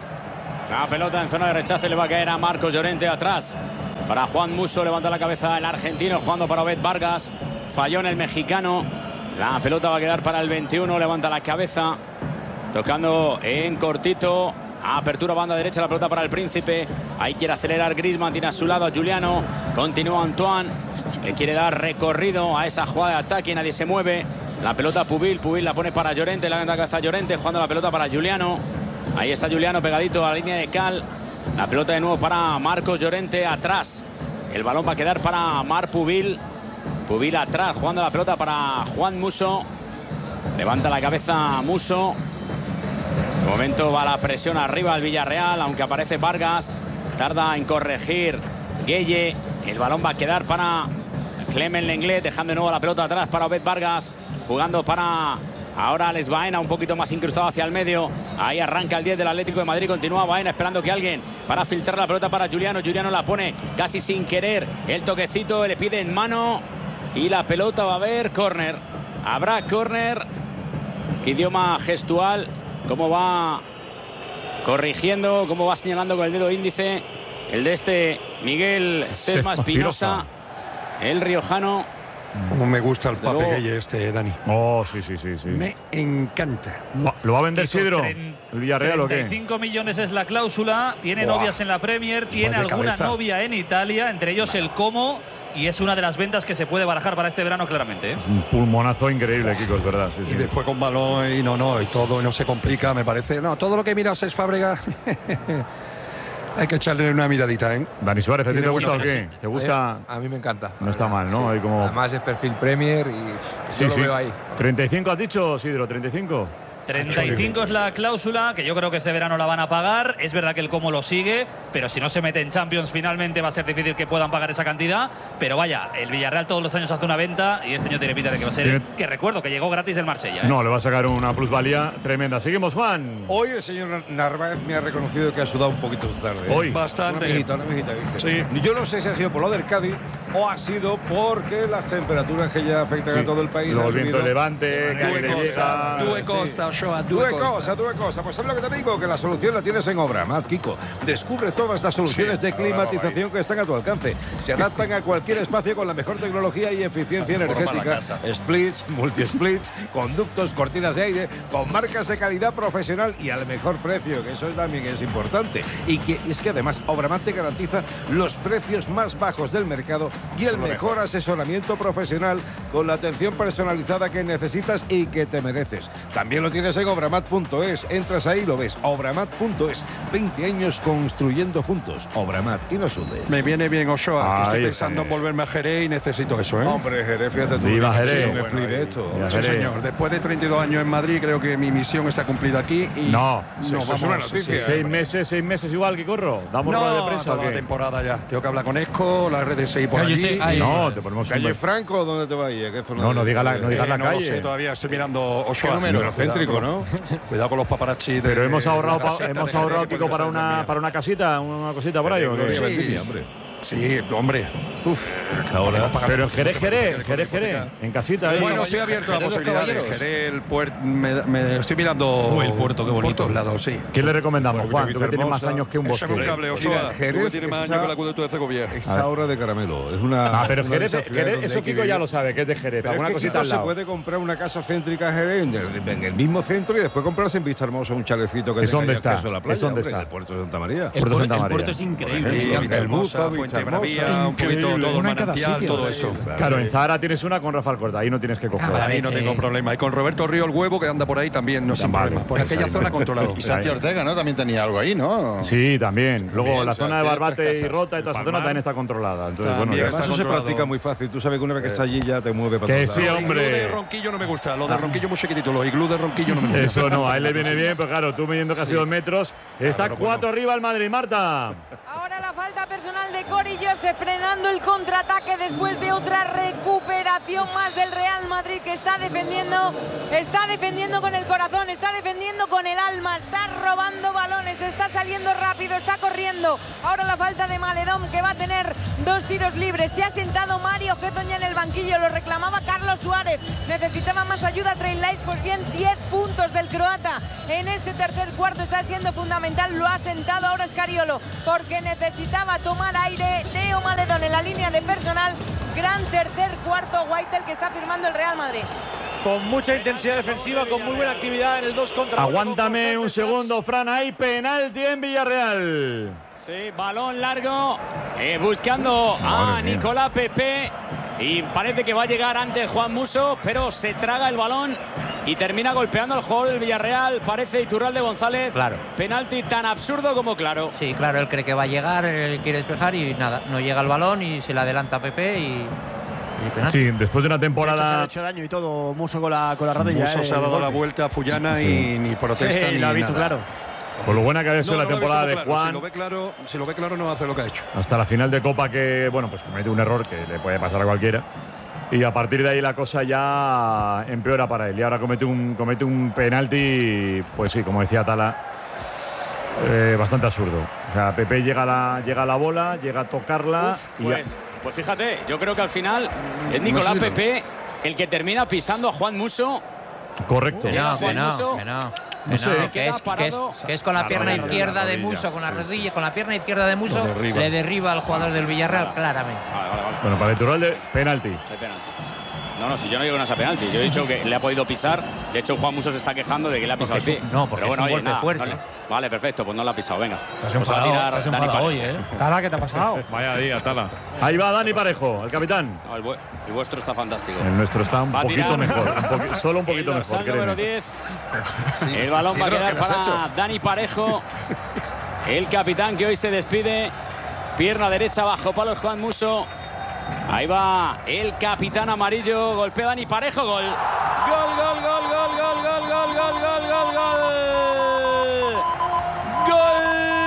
La pelota en zona de rechace le va a caer a Marcos Llorente atrás. Para Juan Musso, levanta la cabeza el argentino, jugando para Obed Vargas. Falló en el mexicano. La pelota va a quedar para el 21, levanta la cabeza. Tocando en cortito. Apertura banda derecha, la pelota para el Príncipe. Ahí quiere acelerar Griezmann, tiene a su lado a Giuliano. Continúa Antoine. Le quiere dar recorrido a esa jugada de ataque y nadie se mueve. La pelota Pubil la pone para Llorente, la cabeza Llorente, jugando la pelota para Giuliano. Ahí está Giuliano pegadito a la línea de cal. La pelota de nuevo para Marcos Llorente atrás. El balón va a quedar para Marc Pubil. Pubil atrás, jugando la pelota para Juan Musso. Levanta la cabeza Musso. De momento va la presión arriba al Villarreal, aunque aparece Vargas. Tarda en corregir Gueye. El balón va a quedar para Clement Lenglet, dejando de nuevo la pelota atrás para Obed Vargas. Jugando para ahora Alex Baena, un poquito más incrustado hacia el medio. Ahí arranca el 10 del Atlético de Madrid. Continúa Baena esperando que alguien para filtrar la pelota para Giuliano. Giuliano la pone casi sin querer. El toquecito le pide en mano. Y la pelota va a haber córner. Habrá córner. ¿Qué idioma gestual? Cómo va corrigiendo, cómo va señalando con el dedo índice el de Miguel Sesma Espinosa, el riojano. Como me gusta el Pape Gueye Dani. Oh, sí. Me encanta. ¿Lo va a vender Sidro? ¿El Villarreal o qué? 35 millones es la cláusula. Tiene novias en la Premier, tiene alguna novia en Italia, entre ellos el Como. Y es una de las ventas que se puede barajar para este verano, claramente. Es un pulmonazo increíble, Kiko, es verdad. Sí. Y después con balón y y todo no se complica, me parece. No, todo lo que miras es Fábregas. Hay que echarle una miradita, ¿eh? Dani Suárez, ¿a ti te gusta o qué? ¿Te gusta? A mí me encanta. No está mal, ¿no? Sí. Como... Además es perfil Premier y yo lo veo ahí. 35 has dicho, Sidro, 35. 35 es la cláusula, que yo creo que este verano la van a pagar. Es verdad que el Como lo sigue, pero si no se mete en Champions finalmente va a ser difícil que puedan pagar esa cantidad. Pero vaya, el Villarreal todos los años hace una venta y este año tiene pinta de que va a ser que recuerdo que llegó gratis del Marsella. No, le va a sacar una plusvalía tremenda. Seguimos, Juan. Hoy el señor Narváez me ha reconocido que ha sudado un poquito tarde. Hoy. Bastante. Una amiguita, sí. Yo no sé si ha sido por lo del Cádiz o ha sido porque las temperaturas que ya afectan a todo el país. Los vientos de levante, Due cosa. Pues sabes lo que te digo, que la solución la tienes en Obramat, Kiko. Descubre todas las soluciones de climatización que están a tu alcance. Se adaptan a cualquier espacio con la mejor tecnología y eficiencia energética. Splits, multi-splits, conductos, cortinas de aire, con marcas de calidad profesional y al mejor precio, que eso también es importante. Y es que además Obramat te garantiza los precios más bajos del mercado y el mejor asesoramiento profesional con la atención personalizada que necesitas y que te mereces. También lo tienes en Obramat.es. Entras ahí y lo ves. Obramat.es. 20 años construyendo juntos. Obramat. Y no sudes. Me viene bien Ochoa, que estoy pensando en volverme a Jerez y necesito eso, ¿eh? Hombre, Jerez, fíjate tú. Viva Jerez. Sí, señor. Después de 32 años en Madrid, creo que mi misión está cumplida aquí. Y no, vamos, es una noticia. 6 meses igual que corro. ¿Damos rueda de prensa toda la temporada ya. Tengo que hablar con Esco, las redes seguir por allí. No, te ponemos ¿Calle Franco o dónde te va a ir? No digas la calle. No sé, todavía estoy mirando Ochoa. Número céntrico, ¿no? Cuidado con los paparazzi. Pero hemos ahorrado, Kiko, para una casita, una cosita por ahí. Sí, Sí, hombre. Ahora. Pero en Jerez, en casita. Bueno, estoy abierto a la posibilidad de Jerez, el puerto. Me estoy mirando. El puerto, qué bonito. Por todos lados, sí. ¿Qué le recomendamos, Juan? Tú que tienes más años que un bosque. Échame un cable, Osoa. Jerez tiene más años que la acueducto de Segovia. Exaura de caramelo. Es una. Pero Jerez, eso Kiko ya lo sabe, que es de Jerez. Pero alguna es que cosita al lado. se puede comprar una casa céntrica Jerez en el mismo centro y después comprarse en Vista Hermosa un chalecito que tenga acceso a la playa. ¿Es dónde está? El puerto de Santa María. El puerto es increíble. El Buzo, Fuente Bravía, un poquito todo el manantial, todo eso. Claro, en Zahara tienes una con Rafael Corta, ahí no tienes que coger. Ahí no tengo problema. Y con Roberto Río el Huevo, que anda por ahí también, no sin problema. Por aquella zona controlado. Y Santi Ortega, ¿no? También tenía algo ahí, ¿no? Sí, también. Luego la zona de Barbate y Rota y toda esa zona también está controlada. Entonces, bueno, eso se practica muy fácil. Tú sabes que una vez que está allí ya te mueve para todos lados. Que sí, hombre. Lo de Ronquillo no me gusta. Lo de Ronquillo muy chiquitito. Los iglú de Ronquillo no me gusta. Eso no, a él le viene bien, pero claro, tú midiendo casi 2 metros. Está 4 arriba el Madrid, Marta. Ahora la falta personal de Cory Joseph frenando el contraataque después de otra recuperación más del Real Madrid, que está defendiendo con el corazón, está defendiendo con el alma, está robando balones, está saliendo rápido, está corriendo. Ahora la falta de Maledón, que va a tener 2 tiros libres. Se ha sentado Mario Getón ya en el banquillo, lo reclamaba Carlos Suárez. Necesitaba más ayuda Trey Lyles, pues bien, 10 puntos del croata en este tercer cuarto está siendo fundamental. Lo ha sentado ahora Scariolo porque necesitaba tomar aire. Leo Maledón en la línea de personal. Gran tercer cuarto, White, el que está firmando el Real Madrid. Con mucha intensidad defensiva, con muy buena actividad en el 2 contra 1. Aguántame un segundo, Fran. Hay penalti en Villarreal. Sí, balón largo. Buscando a Nicolás Pepe. Y parece que va a llegar antes Juan Musso, pero se traga el balón y termina golpeando al jugador del Villarreal. Parece Iturralde González. Claro. Penalti tan absurdo como claro. Sí, claro, él cree que va a llegar, él quiere despejar y nada, no llega el balón y se le adelanta a Pepe y penalti. Sí, después de una temporada. Se ha hecho daño y todo, Musso con la rodilla. Musso se ha dado la vuelta a Fullana y ni protesta ni lo ha visto, nada. claro. Por lo buena que había sido la temporada de Juan. Si lo ve claro, no hace lo que ha hecho. Hasta la final de Copa, que bueno, pues comete un error que le puede pasar a cualquiera. Y a partir de ahí la cosa ya empeora para él. Y ahora comete un penalti, pues sí, como decía Tala, bastante absurdo. O sea, Pepe llega a la bola, llega a tocarla. Pues fíjate, yo creo que al final es Nicolás Pepe el que termina pisando a Juan Musso. Correcto. No sé, que es con la pierna izquierda de Musso, con la rodilla, con la pierna izquierda de Musso, le derriba al jugador del Villarreal, claramente. Vale. Bueno, para Iturralde, penalti. No, si yo no digo que no sea penalti, yo he dicho que le ha podido pisar. De hecho, Juan Musso se está quejando de que le ha pisado el pie. No, porque es un golpe fuerte. Vale, perfecto, pues no le ha pisado, venga. Te has enfadado hoy, ¿eh? Tala, ¿qué te ha pasado? Vaya día, Tala. Ahí va Dani Parejo, el capitán. No, el vuestro está fantástico. El nuestro está un poquito mejor. Solo un poquito mejor. El número 10. El balón va a quedar para Dani Parejo. El capitán que hoy se despide. Pierna derecha bajo palos Juan Musso. Ahí va el capitán amarillo. Golpea Dani Parejo. Gol. Gol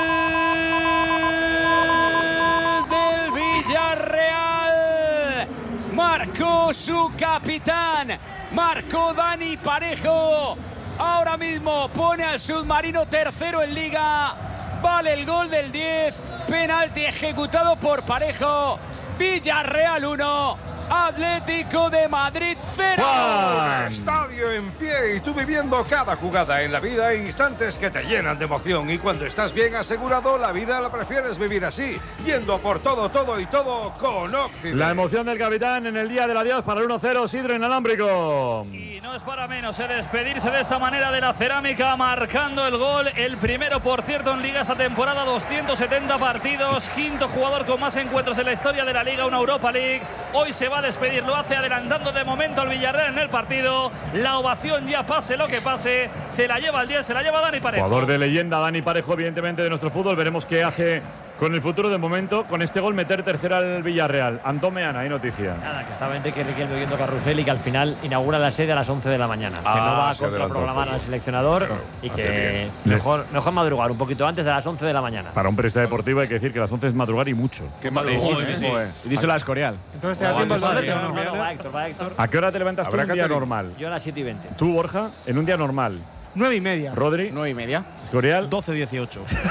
del Villarreal. Marcó su capitán. Marcó Dani Parejo. Ahora mismo pone al submarino tercero en Liga. Vale el gol del 10. Penalti ejecutado por Parejo. Villarreal 1, Atlético de Madrid 0. Estadio en pie y tú viviendo cada jugada en la vida, instantes que te llenan de emoción. Y cuando estás bien asegurado, la vida la prefieres vivir así, yendo por todo con Oxide. La emoción del capitán en el día del adiós para el 1-0, Sidro inalámbrico. Y no es para menos despedirse de esta manera de la Cerámica, marcando el gol. El primero, por cierto, en Liga esta temporada, 270 partidos. Quinto jugador con más encuentros en la historia de la Liga, una Europa League. Hoy se va a despedir, lo hace adelantando de momento al Villarreal en el partido. La ovación ya pase lo que pase, se la lleva el 10, se la lleva Dani Parejo. Jugador de leyenda, Dani Parejo, evidentemente, de nuestro fútbol. Veremos qué hace con el futuro. De momento, con este gol, meter tercera al Villarreal. Antón Meana, hay noticia. Nada, que estaba en que Riquelme oyendo Carrusel y que al final inaugura la sede a las 11 de la mañana. Que no va a contraprogramar al seleccionador y que mejor madrugar un poquito antes de las 11 de la mañana. Para un periodista deportivo hay que decir que las 11 es madrugar y mucho. Qué madrugar, Y díselo a Escorial. Entonces te da tiempo el Va Héctor. ¿A qué hora te levantas tú en un día normal? Yo a las 7:20. Tú, Borja, en un día normal. 9:30. Rodri. 9:30. Escorial. 12-18.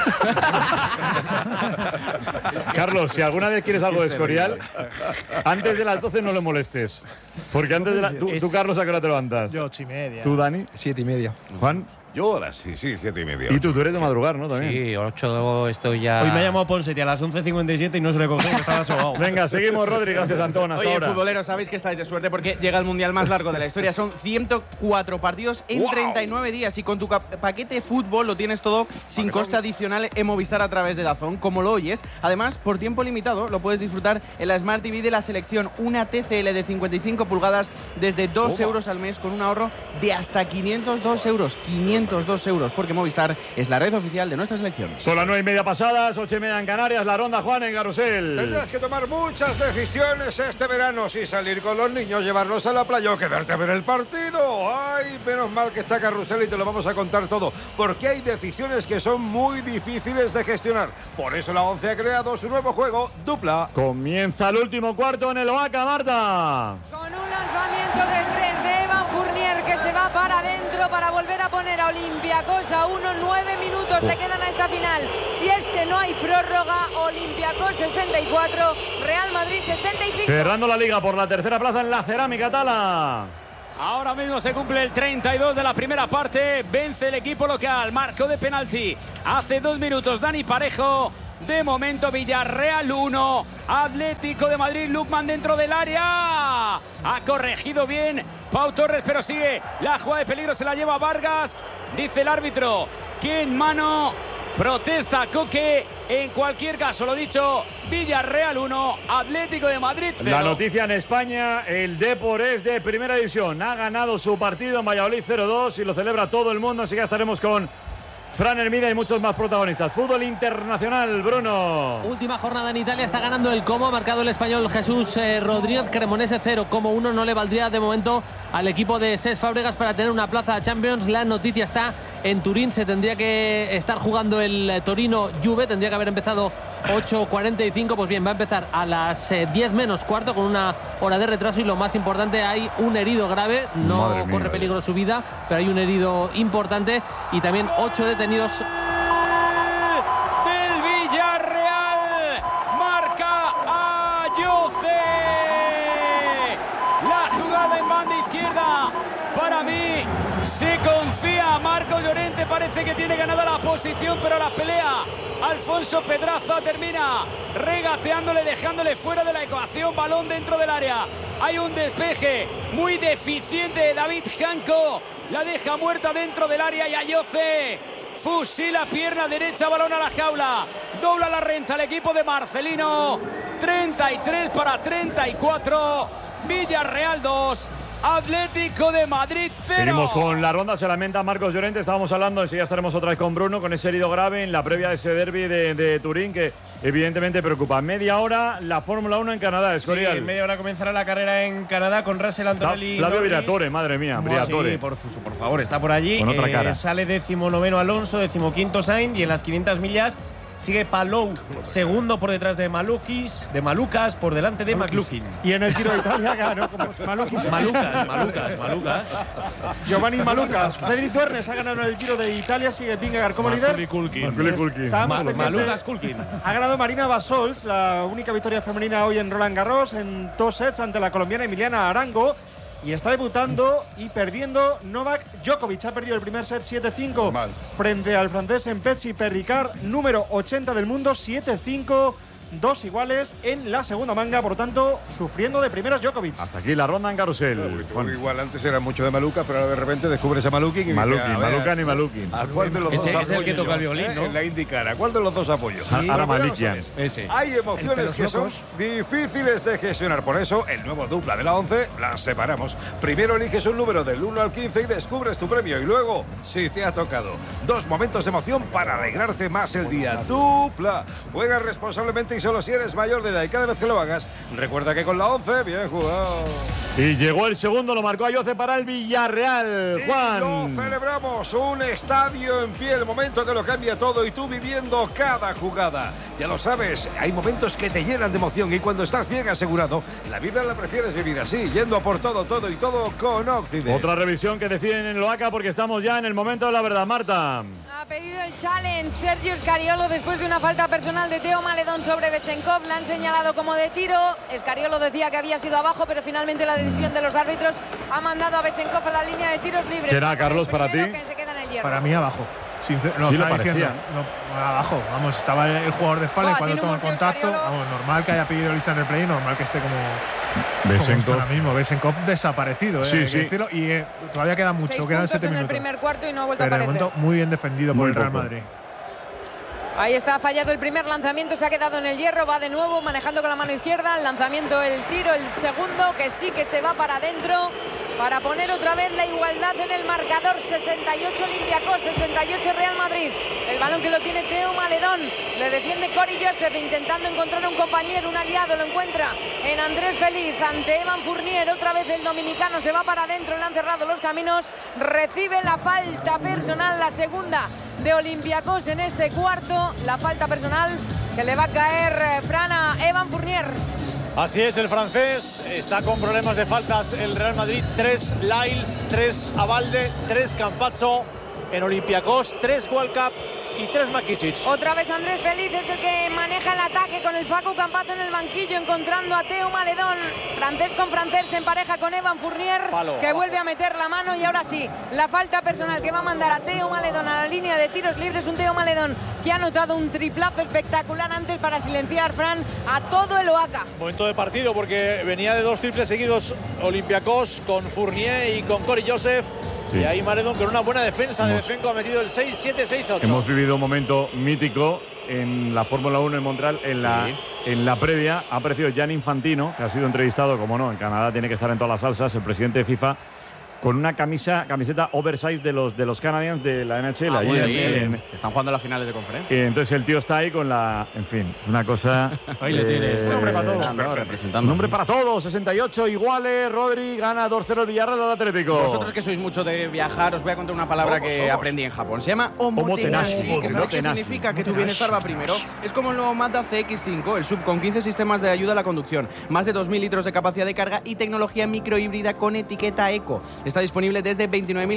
Carlos, si alguna vez quieres algo de Escorial, antes de las 12 no le molestes. Porque antes de tú, Carlos, ¿a qué hora te levantas? Yo 8:30. ¿Tú, Dani? 7:30. Juan. Yo ahora sí, 7:30. Y tú eres de madrugar, ¿no? También. Sí, 8 estoy ya. Hoy me ha llamado Ponseti a las 11:57 y no se le cogió, que estaba sobao. Venga, seguimos, Rodri. Gracias, Antón. Hasta Oye, ahora. futboleros, sabéis que estáis de suerte porque llega el mundial más largo de la historia. Son 104 partidos en 39 días. Y con tu paquete fútbol lo tienes todo sin coste adicional en Movistar a través de DAZN, como lo oyes. Además, por tiempo limitado, lo puedes disfrutar en la Smart TV de la selección. Una TCL de 55 pulgadas desde 2 euros al mes, con un ahorro de hasta 502 euros. 502 euros, porque Movistar es la red oficial de nuestra selección. Son las 9:30 pasadas, 8:30 en Canarias. La ronda, Juan, en Carrusel. Tendrás que tomar muchas decisiones este verano. Si salir con los niños, llevarlos a la playa o quedarte a ver el partido. Ay, menos mal que está Carrusel y te lo vamos a contar todo. Porque hay decisiones que son muy difíciles de gestionar. Por eso la ONCE ha creado su nuevo juego, Dupla. Comienza el último cuarto en el Oaca, Marta. Con un lanzamiento de 3 de Evan Fournier, que se va para adentro para volver a poner a Olympiacos a 1. 9 minutos le quedan a esta final. Si es que no hay prórroga, Olympiacos 64, Real Madrid 65. Cerrando la liga por la tercera plaza en la Cerámica Tala. Ahora mismo se cumple el 32 de la primera parte. Vence el equipo local. Marco de penalti hace 2 minutos Dani Parejo. De momento Villarreal 1, Atlético de Madrid. Lukman dentro del área. Ha corregido bien Pau Torres, pero sigue la jugada de peligro. Se la lleva Vargas. Dice el árbitro que en mano. Protesta Coque. En cualquier caso, lo dicho, Villarreal 1, Atlético de Madrid 0. La noticia en España, el Depor es de primera división. Ha ganado su partido en Valladolid 0-2 y lo celebra todo el mundo. Así que ya estaremos con Fran Hermida y muchos más protagonistas. Fútbol internacional, Bruno. Última jornada en Italia, está ganando el Como, ha marcado el español Jesús Rodríguez. Cremonese 0-1 no le valdría de momento al equipo de Cesc Fábregas para tener una plaza a Champions. La noticia está en Turín, se tendría que estar jugando el Torino Juve, tendría que haber empezado 8:45, pues bien, va a empezar a las 10 menos cuarto con una hora de retraso y lo más importante, hay un herido grave, no corre peligro su vida, pero hay un herido importante y también 8 detenidos. Del Villarreal, marca Ayoce. La jugada en banda izquierda, para mí se confía. Marco Llorente parece que tiene ganada la posición, pero la pelea Alfonso Pedraza termina regateándole, dejándole fuera de la ecuación. Balón dentro del área, hay un despeje muy deficiente de David Janko, la deja muerta dentro del área y Ayoce fusila pierna derecha, balón a la jaula, dobla la renta el equipo de Marcelino. 33 para 34, Villarreal 2, Atlético de Madrid 0. Seguimos con la ronda, se lamenta Marcos Llorente. Estábamos hablando, enseguida estaremos otra vez con Bruno, con ese herido grave en la previa de ese derbi de Turín, que evidentemente preocupa. Media hora la Fórmula 1 en Canadá, Escorial. Sí, en media hora comenzará la carrera en Canadá con Russell, Antonelli. Flavio Briatore, madre mía, Briatore. Sí, por favor, está por allí. Con otra cara. Sale 19º Alonso, 15º Sainz y en las 500 millas sigue Palou, segundo por detrás de Malucas, por delante de McLaughlin. Y en el Giro de Italia ganó como Malucas. Giovanni Malucas. Federic Tuernes ha ganado en el Giro de Italia, sigue Vingegaard como líder. Malucas Kulkin. Ha ganado Marina Basols, la única victoria femenina hoy en Roland Garros, en 2 sets ante la colombiana Emiliana Arango. Y está debutando y perdiendo Novak Djokovic. Ha perdido el primer set 7-5 frente al francés Mpetsi Perricard, número 80 del mundo, 7-5. 2 iguales en la segunda manga, por tanto, sufriendo de primeras Djokovic. Hasta aquí la ronda en Carrusel. Igual antes era mucho de Malucas, pero ahora de repente descubres a Malukin y Malucan y Malukin. ¿A cuál de los dos apoyos? Es el que toca el violín, ¿no? En la IndyCar. ¿A cuál de los dos apoyos? Ahora Malikian. Hay emociones que son difíciles de gestionar. Por eso, el nuevo Dupla de la 11 las separamos. Primero eliges un número del 1 al 15 y descubres tu premio. Y luego, si te ha tocado, 2 momentos de emoción para alegrarte más el día. Dupla. Juega responsablemente y y solo si eres mayor de edad. Y cada vez que lo hagas, recuerda que con la 11, bien jugado. Y llegó el segundo, lo marcó Ayoce para el Villarreal. Juan. Y lo celebramos, un estadio en pie, el momento que lo cambia todo y tú viviendo cada jugada. Ya lo sabes, hay momentos que te llenan de emoción y cuando estás bien asegurado, la vida la prefieres vivir así, yendo a por todo y todo con Occident. Otra revisión que deciden en el OACA porque estamos ya en el momento de la verdad, Marta. Ha pedido el challenge Sergio Scariolo después de una falta personal de Teo Maledón sobre Besenkov. La han señalado como de tiro. Scariolo decía que había sido abajo, pero finalmente la decisión de los árbitros ha mandado a Besenkov a la línea de tiros libres. ¿Será, Carlos, para ti? Para mí abajo. Sí, lo parecía. Abajo, vamos, estaba el jugador de espalda y cuando toma el contacto, vamos, normal que haya pedido lista en el play, normal que esté como Besenkov. Ahora mismo, Besenkov desaparecido, sí. Decirlo, y todavía queda mucho, quedan 7 minutos. En el primer cuarto y no ha vuelto pero a aparecer. De momento muy bien defendido por el Real Madrid. Ahí está, ha fallado el primer lanzamiento, se ha quedado en el hierro, va de nuevo manejando con la mano izquierda, el lanzamiento, el tiro, el segundo, que sí que se va para adentro, para poner otra vez la igualdad en el marcador. 68 Olympiacos, 68 Real Madrid. El balón que lo tiene Teo Maledón, le defiende Cory Joseph, intentando encontrar un compañero, un aliado, lo encuentra en Andrés Feliz, ante Evan Fournier, otra vez el dominicano, se va para adentro, le han cerrado los caminos, recibe la falta personal, la segunda de Olympiacos en este cuarto, la falta personal que le va a caer Fran a Evan Fournier. Así es, el francés está con problemas de faltas el Real Madrid. 3 Lyles, 3 Abalde, 3 Campazzo en Olympiacos, 3 Walcap y 3 Makisic. Otra vez Andrés Feliz es el que maneja el ataque con el Facu Campazzo en el banquillo, encontrando a Teo Maledón. Francés con francés se empareja con Evan Fournier, que vuelve a meter la mano. Y ahora sí, la falta personal que va a mandar a Teo Maledón a la línea de tiros libres. Un Teo Maledón que ha anotado un triplazo espectacular antes para silenciar, Fran, a todo el OACA. Momento de partido porque venía de 2 triples seguidos Olympiacos con Fournier y con Cory Joseph. Sí. Y ahí Maledón con una buena defensa de Besenko ha metido el 6-7, 6-8. Hemos vivido un momento mítico en la Fórmula 1 en Montreal. En la previa ha aparecido Gianni Infantino, que ha sido entrevistado, como no, en Canadá tiene que estar en todas las salsas, el presidente de FIFA, con una camiseta oversize de los Canadiens de la NHL. Están jugando las finales de conferencia. Entonces el tío está ahí con la... En fin, es una cosa... Ahí le tienes. Un hombre para todos. Un hombre para todos. 68 iguales. Rodri gana 2-0 el Villarreal al Atlético. Vosotros que sois mucho de viajar, os voy a contar una palabra que aprendí en Japón. Se llama omotenashi. ¿Sabéis qué significa? Que tu bienestar va primero. Es como el nuevo Mazda CX-5, el sub con 15 sistemas de ayuda a la conducción, más de 2.000 litros de capacidad de carga y tecnología microhíbrida con etiqueta eco. Está disponible desde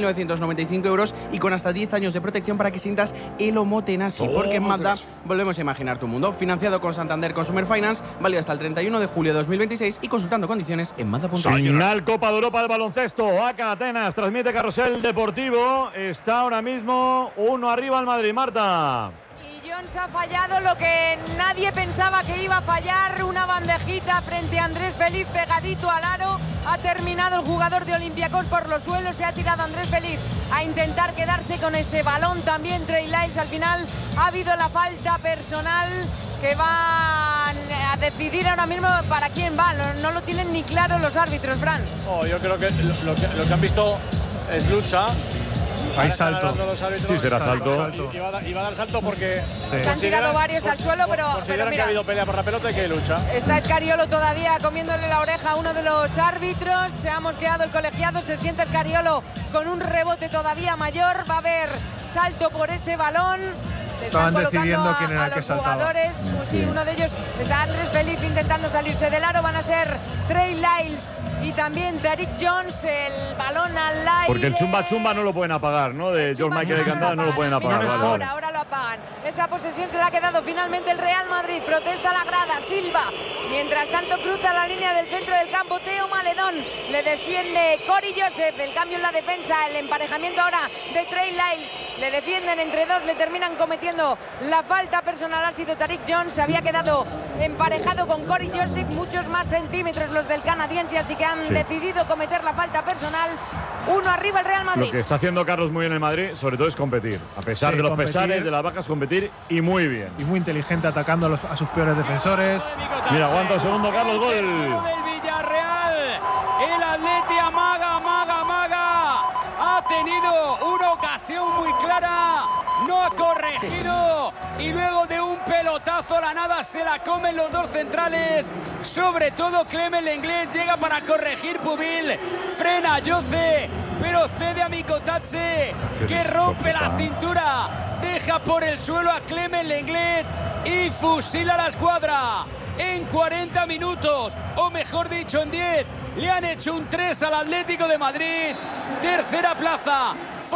29.995 euros y con hasta 10 años de protección para que sientas el omotenashi. Porque en Mazda volvemos a imaginar tu mundo. Financiado con Santander Consumer Finance, válido hasta el 31 de julio de 2026 y consultando condiciones en Mazda.es. Final Copa de Europa de baloncesto. OACA Atenas transmite Carrusel Deportivo. Está ahora mismo 1 arriba al Madrid. Marta. Jones ha fallado lo que nadie pensaba que iba a fallar, una bandejita frente a Andrés Feliz pegadito al aro. Ha terminado el jugador de Olympiacos por los suelos, se ha tirado Andrés Feliz a intentar quedarse con ese balón. También Trey Lyles. Al final ha habido la falta personal que van a decidir ahora mismo para quién va. No lo tienen ni claro los árbitros, Fran. Yo creo que lo que han visto es lucha. Hay salto. Sí, será salto. Y va a dar salto porque se han tirado varios al suelo, pero mira, que ha habido pelea por la pelota y que hay lucha. Está Scariolo todavía comiéndole la oreja a uno de los árbitros. Se ha mosqueado el colegiado, se siente Scariolo con un rebote todavía mayor. Va a haber salto por ese balón. Estaban decidiendo quién era el que saltaba. Jugadores, pues sí, uno de ellos está Andrés Feliz intentando salirse del aro. Van a ser Trey Lyles y también Tariq Jones. El balón al aire. Porque el chumba no lo pueden apagar, ¿no? De George Michael de Candela no lo pueden apagar. Ahora lo apagan. Esa posesión se la ha quedado finalmente el Real Madrid. Protesta la grada, Silva. Mientras tanto cruza la línea del centro del campo Teo Maledón. Le desciende Cory Joseph. El cambio en la defensa, el emparejamiento ahora de Trey Lyles. Le defienden entre dos, le terminan cometiendo la falta personal. Ha sido Tariq Jones. Se había quedado emparejado con Cory Joseph. Muchos más centímetros los del canadiense, así que han decidido cometer la falta personal. 1 arriba el Real Madrid. Lo que está haciendo Carlos muy bien en el Madrid, sobre todo, es competir. A pesar de los pesares, de las bajas, competir y muy bien. Y muy inteligente atacando a sus peores defensores. Mira, aguanta un segundo, Carlos, gol. Del Villarreal. El Atleti amaga. Ha tenido una ocasión muy clara. no ha corregido y luego de un pelotazo a la nada se la comen los dos centrales, sobre todo Clement Lenglet. Llega para corregir Pubil, frena Yoce, pero cede a Mikotatse, que rompe la cintura, deja por el suelo a Clement Lenglet y fusila la escuadra. En 40 minutos, o mejor dicho en 10, le han hecho un 3 al Atlético de Madrid. Tercera plaza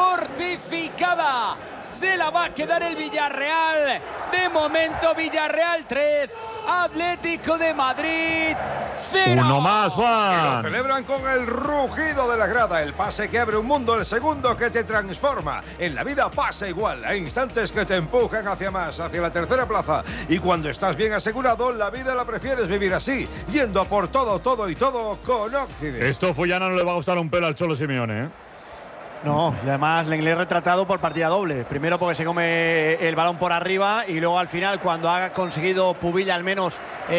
fortificada, se la va a quedar el Villarreal. De momento Villarreal 3, Atlético de Madrid 0. Uno más, Juan. Lo celebran con el rugido de la grada, el pase que abre un mundo, el segundo que te transforma. En la vida pasa igual, hay instantes que te empujan hacia más, hacia la tercera plaza. Y cuando estás bien asegurado, la vida la prefieres vivir así, yendo por todo, todo y todo con Occident. Esto Fullana no le va a gustar un pelo al Cholo Simeone, ¿eh? No, y además Lenglet retratado por partida doble. Primero porque se come el balón por arriba y luego al final, cuando ha conseguido Pubil al menos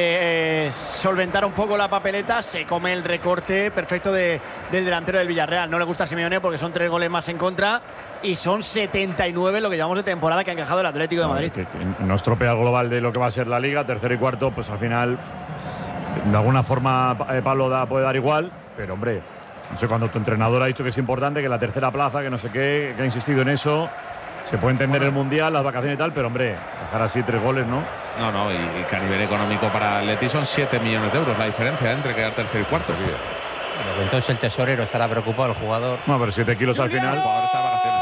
solventar un poco la papeleta, se come el recorte perfecto del delantero del Villarreal. No le gusta a Simeone porque son 3 goles más en contra y son 79 lo que llevamos de temporada que ha encajado el Atlético de Madrid. Que no estropea el global de lo que va a ser la Liga, tercero y cuarto, pues al final de alguna forma Pablo puede dar igual, pero hombre, no sé, cuando tu entrenador ha dicho que es importante, que la tercera plaza, que no sé qué, que ha insistido en eso, se puede entender el Mundial, las vacaciones y tal, pero hombre, dejar así 3 goles, ¿no? No, y que a nivel económico para el Leti son 7 millones de euros la diferencia entre quedar tercero y cuarto. Pero entonces el tesorero estará preocupado, el jugador. No, pero 7 kilos al final. El jugador está de vacaciones.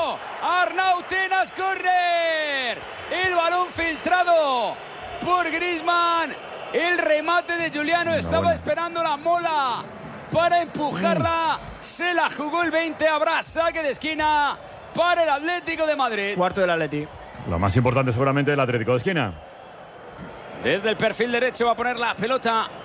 Arnau Tenas, corner. El balón filtrado por Griezmann. El remate de Juliano, estaba esperando la Mola para empujarla, se la jugó el 20, habrá saque de esquina para el Atlético de Madrid. Cuarto del Atleti. Lo más importante seguramente el Atlético de esquina. Desde el perfil derecho va a poner la pelota